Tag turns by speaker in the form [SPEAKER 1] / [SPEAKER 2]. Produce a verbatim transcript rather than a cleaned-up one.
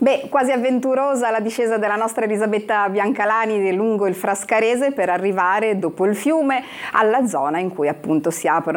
[SPEAKER 1] Beh, quasi avventurosa la discesa della nostra Elisabetta Biancalani lungo il Frascarese per arrivare, dopo il fiume, alla zona in cui appunto si aprono